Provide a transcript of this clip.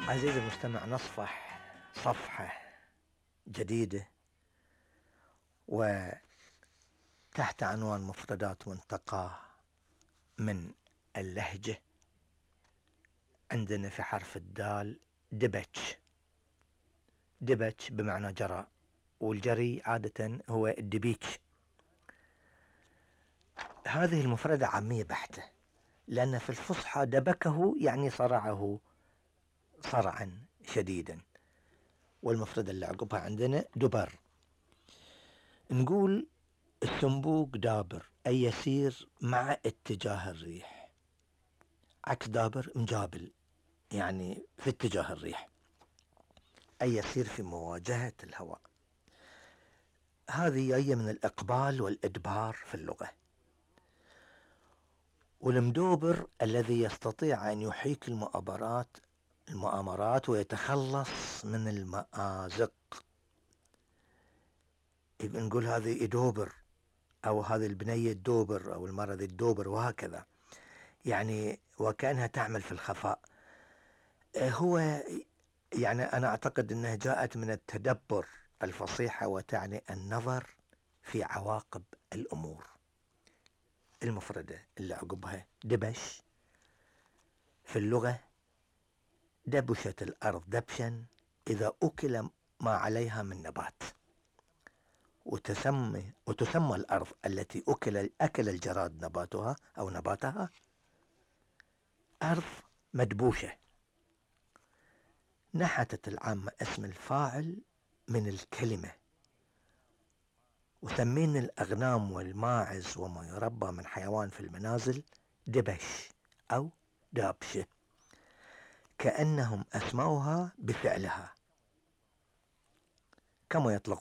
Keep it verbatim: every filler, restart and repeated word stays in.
عزيزي المستمع، نصفح صفحة جديدة وتحت عنوان مفردات منتقاة من اللهجة. عندنا في حرف الدال دبتش. دبتش بمعنى جرى، والجري عادة هو الدبيتش. هذه المفردة عامية بحتة، لأن في الفصحى دبكه يعني صرعه صرعا شديدا. والمفردة اللي عقبها عندنا دبر. نقول السنبوق دابر، أي يسير مع اتجاه الريح. عكس دابر مجابل، يعني في اتجاه الريح، أي يسير في مواجهة الهواء. هذه جاية من الإقبال والإدبار في اللغة. والمدوبر الذي يستطيع أن يحيك المؤامرات المؤامرات ويتخلص من المآزق. نقول هذه يدوبر، أو هذه البنية الدوبر، أو المرض الدوبر، وهكذا، يعني وكأنها تعمل في الخفاء. هو يعني أنا أعتقد أنها جاءت من التدبر الفصيحة، وتعني النظر في عواقب الأمور. المفردة اللي عقبها دبش في اللغة دبشت الأرض دبشا إذا أكل ما عليها من نبات. وتسمى, وتسمى الأرض التي أكل, أكل الجراد نباتها أو نباتها أرض مدبوشة. نحتت العامة اسم الفاعل من الكلمة، وسمين الأغنام والماعز وما يربى من حيوان في المنازل دبش أو دابشة، كأنهم أسموها بفعلها، كما يطلق